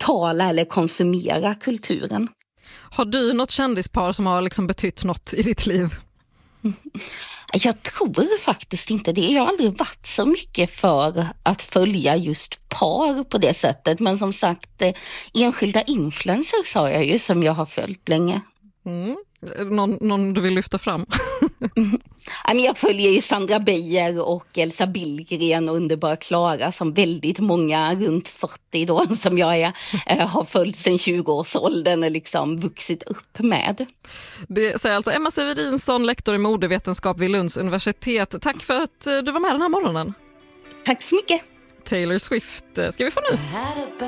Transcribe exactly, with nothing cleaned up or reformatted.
betala eller konsumera kulturen. Har du något kändispar som har liksom betytt något i ditt liv? Jag tror faktiskt inte det. Jag har aldrig varit så mycket för att följa just par på det sättet. Men som sagt, enskilda influencers har jag ju som jag har följt länge. Mm. Någon, någon du vill lyfta fram? mm. Jag följer ju Sandra Beijer och Elsa Billgren och Underbara Klara som väldigt många runt fyrtio då som jag är, har följt sedan tjugo-årsåldern och liksom vuxit upp med. Det säger alltså Emma Severinsson, lektor i modevetenskap vid Lunds universitet. Tack för att du var med den här morgonen. Tack så mycket. Taylor Swift ska vi få nu.